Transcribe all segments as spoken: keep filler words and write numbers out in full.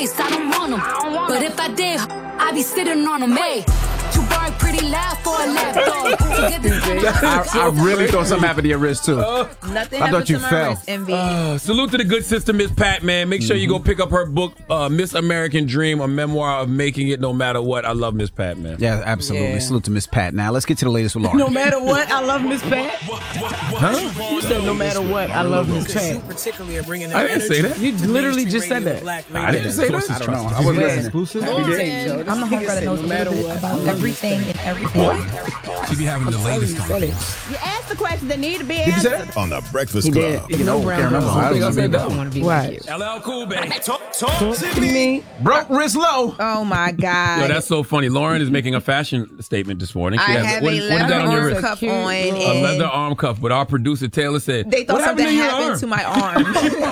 face, I don't want them. But if I did, I'd be sitting on them, hey. You bark pretty loud for a lap, though. I, I really thought something happened to your wrist, too. Uh, Nothing I happened thought you to my fell. wrist, Envy. Uh, salute to the good sister, Miss Pat, man. Make sure mm-hmm. you go pick up her book, uh, Miss American Dream, a memoir of making it no matter what. I love Miss Pat, man. Yeah, absolutely. Yeah. Salute to Miss Pat. Now, let's get to the latest with Lauren. No matter what, I love Miss Pat. Huh? You said no matter what, I love Miss Pat. I didn't say that. You literally just said that. I didn't say that. I don't know. I wasn't listening. Exclusive? I'm the homegirl that knows a little bit about everything and everything. She be having the latest on. You ask the questions that need to be Did you answered. say that? On the Breakfast He Club. did. You know, I can't remember. I I don't said know. that. want to be What? with you. L L Cool, baby. Talk, talk to me. Broke wrist low. Oh my God. Yo, that's so funny. Lauren is making a fashion statement this morning. She I has, have what, a is- what is that leather on your arm wrist? cuff on. A And leather arm cuff. But our producer Taylor said, they thought what something happened to your happened arm? to my arm.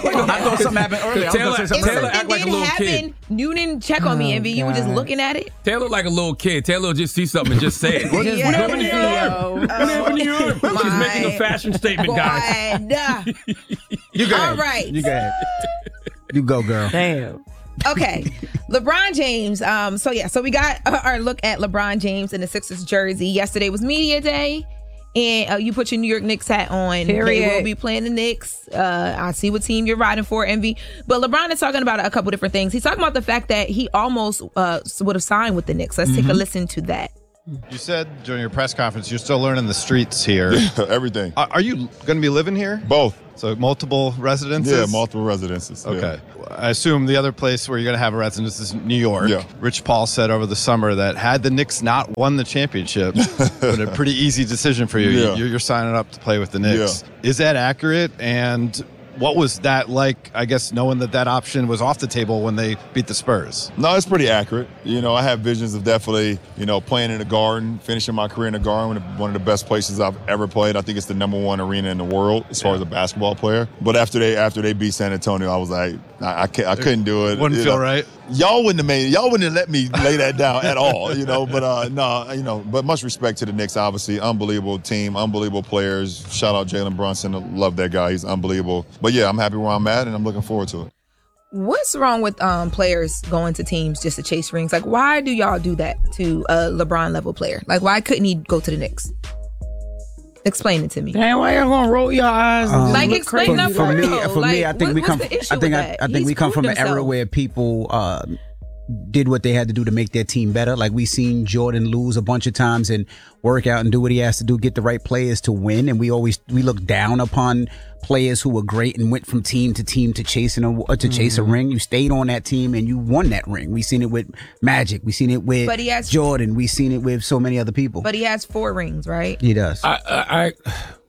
I thought something happened earlier. I was Taylor- gonna say something Taylor earlier. act like a didn't little kid. happen. You didn't check on me, Oh, Envy. You were just God. looking at it. Taylor like a little kid. Taylor will just see something and just say it. What, Yeah. what happened to your arm? Oh, What happened to your arm? She's my making a fashion statement, guys. God. You go ahead. All right. You go ahead. You go, girl. Damn. Okay, LeBron James. Um, so yeah, so we got our look at LeBron James in the Sixers jersey. Yesterday was media day, and uh, you put your New York Knicks hat on. Period. They will be playing the Knicks. Uh, I see what team you're riding for, Envy. But LeBron is talking about a couple different things. He's talking about the fact that he almost uh, would have signed with the Knicks. Let's take a listen to that. You said during your press conference you're still learning the streets here. Everything. Are, are you going to be living here? Both. So multiple residences? Yeah, multiple residences. Yeah. Okay. I assume the other place where you're going to have a residence is New York. Yeah. Rich Paul said over the summer that had the Knicks not won the championship, but a pretty easy decision for you. Yeah. You're, you're signing up to play with the Knicks. Is that accurate? And what was that like, I guess, knowing that that option was off the table when they beat the Spurs? No, it's pretty accurate. You know, I have visions of definitely, you know, playing in the Garden, finishing my career in the Garden, one of the best places I've ever played. I think it's the number one arena in the world as far as a basketball player. But after they after they beat San Antonio, I was like, I, I, can't, I couldn't do it. Wouldn't You feel know, right? Y'all wouldn't have made it. Y'all wouldn't have let me lay that down at all, you know. But uh, no, you know. But much respect to the Knicks, obviously, unbelievable team, unbelievable players. Shout out Jalen Brunson, love that guy. He's unbelievable. But yeah, I'm happy where I'm at, and I'm looking forward to it. What's wrong with um, players going to teams just to chase rings? Like, why do y'all do that to a LeBron level player? Like, why couldn't he go to the Knicks? Explain it to me. Damn, why y'all gonna roll your eyes? And Um, Like, look explain crazy? that for part, me, though. for me, Like, I think what- we what's come. the issue I think with I, that? I think He's we come from proved an era himself. where people uh, did what they had to do to make their team better. Like we seen Jordan lose a bunch of times and work out and do what he has to do, get the right players to win. And we always we look down upon players who were great and went from team to team to chasing a uh, to chase a ring. You stayed on that team and you won that ring. We seen it with Magic. We seen it with But he has- Jordan. We seen it with so many other people. But he has four rings, right? He does. I, I, I,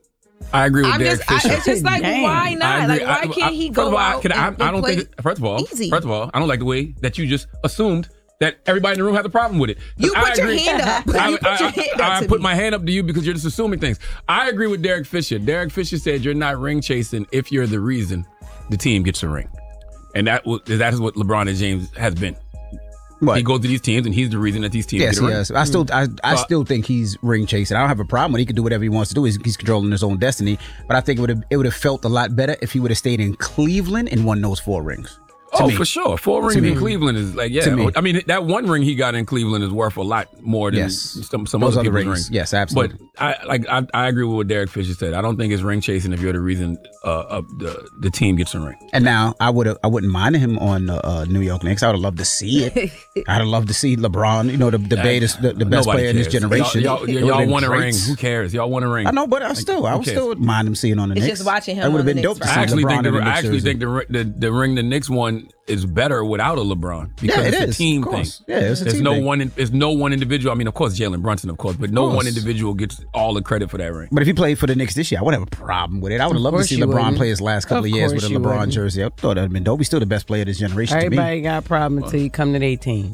I agree with I'm Derek just, I, Fisher. it's just like, Dang. why I not? agree. Like, why I- can't I- he first go of all, out can I, and, I and don't play think. First of all, easy? first of all, I don't like the way that you just assumed that everybody in the room had a problem with it. 'Cause You I put your agree. hand up. You I, put I- your hand up I to put me. my hand up to you because you're just assuming things. I agree with Derek Fisher. Derek Fisher said you're not ring chasing if you're the reason the team gets a ring, and that was, that is what LeBron and James has been. What? He goes to these teams, and he's the reason that these teams Yes, get a ring. yes. I still, I, I Uh, still think he's ring chasing. I don't have a problem with it. He can do whatever he wants to do. He's, he's controlling his own destiny. But I think it would have, it would have felt a lot better if he would have stayed in Cleveland and won those four rings. To Oh, me. for sure. Four rings me. in Cleveland is like, yeah. To me. I mean, that one ring he got in Cleveland is worth a lot more than Yes. some, some Those other other people's rings. rings. Yes, absolutely. But I like I, I agree with what Derek Fisher said. I don't think it's ring chasing if you're the reason uh, uh, the the team gets a ring. And now I would, I wouldn't mind him on uh, uh, New York Knicks. I would have loved to see it. I'd have loved to see LeBron. You know, the the, greatest, the, the best Nobody player in this cares. generation. Y'all, y'all, It y'all would've been won a great. ring. Who cares? Y'all won a ring. I know, but I still, I Who would cares? still mind him seeing on the It's Knicks. just watching him That would on have the been dope Knicks, to see I actually LeBron think in the, the I Knicks actually jersey. think the, the the ring the Knicks won is better without a LeBron because Yeah, it it's is, a team of thing. course. Yeah, it's a There's team no thing. one. There's no one individual. I mean, of course, Jalen Brunson, of course, but no course. one individual gets all the credit for that ring. But if he played for the Knicks this year, I wouldn't have a problem with it. I would have loved to course see you LeBron wouldn't. play his last couple of, Of years with a course you LeBron wouldn't. jersey. I thought that would have been dope. He's still the best player of this generation to Everybody me. got a problem until you come to their team.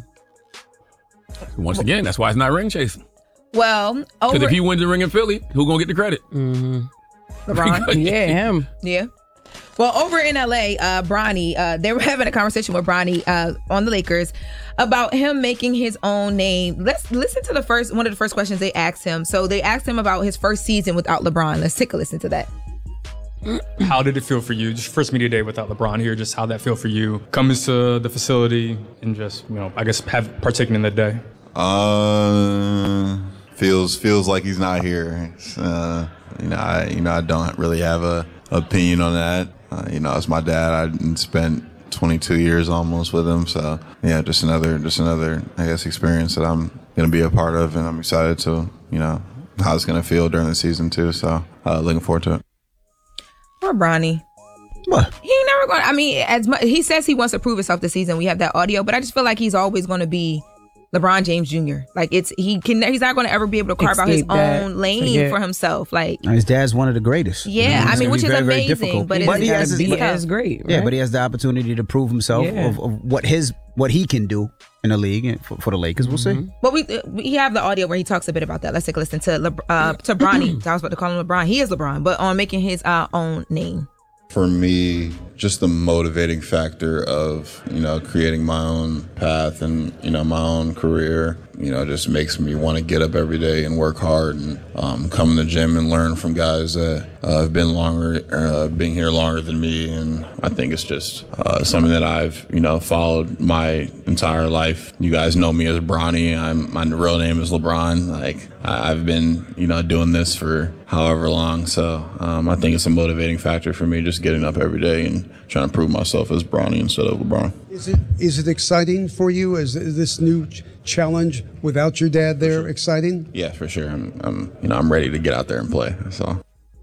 Once again, that's why it's not ring chasing. Well, Because over if he wins the ring in Philly, who gonna get the credit? LeBron. Yeah, him. Yeah. Well, over in L A, uh, Bronny, uh, they were having a conversation with Bronny uh, on the Lakers about him making his own name. Let's listen to the first one of the first questions they asked him. So they asked him about his first season without LeBron. Let's take a listen to that. How did it feel for you? Just first media day without LeBron here, just how that feel for you coming to the facility and just, you know, I guess have partaken in the day? Uh, feels feels like he's not here. Uh, you know, I you know I don't really have a opinion on that. Uh, you know, it's my dad. I spent twenty-two years almost with him, so yeah, just another just another I guess experience that I'm gonna be a part of, and I'm excited to you know how it's gonna feel during the season too. So uh, looking forward to it. Poor Bronny. What? He ain't never going. I mean, as much he says he wants to prove himself this season. We have that audio, but I just feel like he's always going to be LeBron James Junior Like it's he can he's not going to ever be able to carve out his Escape that. own lane Forget. for himself. Like His dad's one of the greatest. yeah, It's I mean, gonna which be is very, very amazing. difficult. But But it's, he has it's his- tough. As great, right? Yeah, but he has the opportunity to prove himself Yeah. of, of what his what he can do in the league and for, for the Lakers. We'll see. But we we have the audio where he talks a bit about that. Let's take a listen to Le, uh, to Bronny. I was about to call him LeBron. He is LeBron, but on making his uh, own name. For me, just the motivating factor of, you know, creating my own path and, you know, my own career, you know, just makes me want to get up every day and work hard and um, come in the gym and learn from guys that uh, have been longer, uh, being here longer than me. And I think it's just uh, something that I've, you know, followed my entire life. You guys know me as Bronny. I'm, my real name is LeBron. Like, I- I've been, you know, doing this for however long. So um, I think it's a motivating factor for me, just getting up every day and trying to prove myself as Bronny instead of LeBron. Is it is it exciting for you? Is, is this new ch- challenge without your dad there exciting? Yeah, for sure. I'm, I'm, you know, I'm ready to get out there and play. So.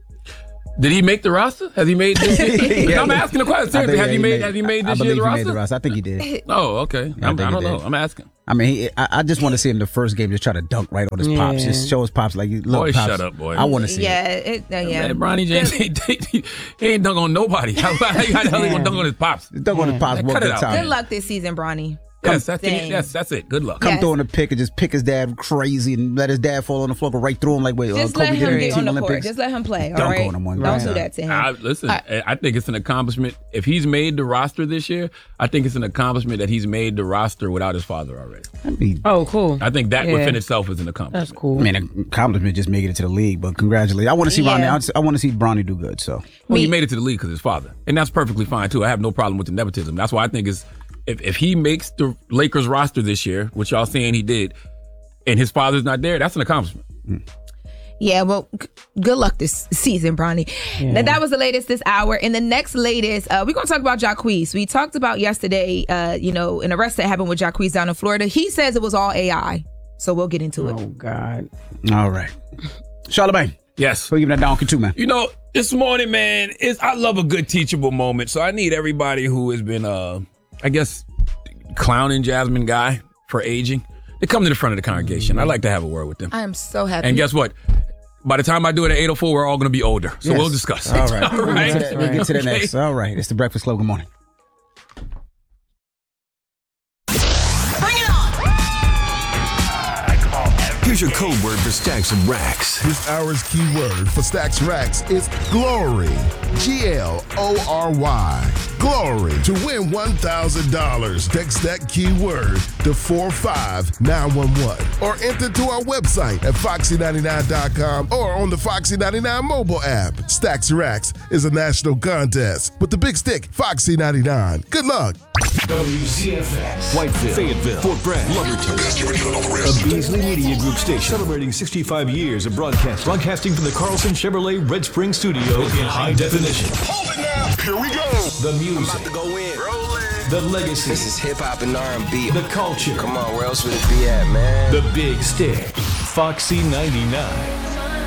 Did he make the roster? Has he made this year? Yeah. I'm asking the question I seriously. think, Has yeah, he made? Has he made I this believe year's he roster? made the roster. I think he did. Oh, okay. Yeah, I I'm, think I he don't know. did. I'm asking. I mean, he, I, I just want to see him the first game just try to dunk right on his pops. Yeah. Just show his pops like, look, Boy, pops, shut up, boy. I want to see Yeah, it. it, uh, yeah. Man, Bronny James, he, he ain't dunk on nobody. How, how, how the hell he gonna dunk on his pops? Dunk on his pops Man, one cut it good out, time. Good luck this season, Bronny. Yes, that's, Dang. it. yes, that's it. Good luck. Come Yes. throwing a pick and just pick his dad crazy and let his dad fall on the floor, go right through him like, wait, uh, Just Kobe let did him in the get on Team the court. Olympics. Just let him play. All Dunk right. on him one Don't time. do that to him. I, listen, Uh, I I think it's an accomplishment. If he's made the roster this year, I think it's an accomplishment that he's made the roster without his father already. I mean, Oh, cool. I think that Yeah. within itself is an accomplishment. That's cool. I mean, an accomplishment just making it to the league, but congratulations. I want to see Yeah. Ronnie. I, I want to see Bronny do good. So Well, he Me- made it to the league because his father, and that's perfectly fine too. I have no problem with the nepotism. That's why I think is if if he makes the Lakers roster this year, which y'all saying he did, and his father's not there, that's an accomplishment. Yeah, well, g- good luck this season, Bronny. Now, that was the latest this hour. In the next latest, uh, we're going to talk about Jacquees. We talked about yesterday, uh, you know, an arrest that happened with Jacquees down in Florida. He says it was all A I. So we'll get into it. Oh, God. all right, Charlamagne, Yes. who you giving that donkey to, man? You know, this morning, man, is I love a good teachable moment. So I need everybody who has been, uh, I guess, clowning Jasmine Guy for aging to come to the front of the congregation. I'd like to have a word with them. I am so happy. And guess what? By the time I do it at eight oh four, we're all going to be older. So Yes. we'll discuss. All right, All we'll right. get to that, we'll get to that Okay. next. All right, it's the Breakfast Club. Good morning. Here's your code word for Stacks and Racks. This hour's keyword for Stacks Racks is glory. G L O R Y. Glory. To win one thousand dollars, text that keyword to four five nine one one or enter to our website at foxy ninety-nine dot com or on the Foxy ninety-nine mobile app. Stacks Racks is a national contest with the big stick, Foxy ninety-nine. Good luck. W C F X. Whiteville. Fayetteville. Fort Bragg. Lumberton. A Beasley Media Group station celebrating sixty-five years of broadcasting. Broadcasting from the Carlson Chevrolet Red Spring studio in high definition. Hold it now. Here we go. The music. To go in. The legacy. This is hip hop and R and B. The culture. Come on, where else would it be at, man? The big stick. Foxy ninety-nine.